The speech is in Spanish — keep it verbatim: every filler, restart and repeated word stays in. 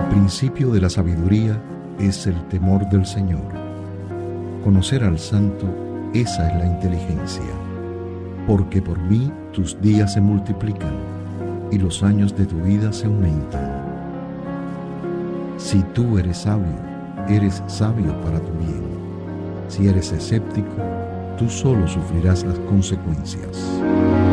principio de la sabiduría es el temor del Señor. Conocer al Santo, esa es la inteligencia. Porque por mí tus días se multiplican y los años de tu vida se aumentan. Si tú eres sabio, eres sabio para tu bien. Si eres escéptico, tú solo sufrirás las consecuencias.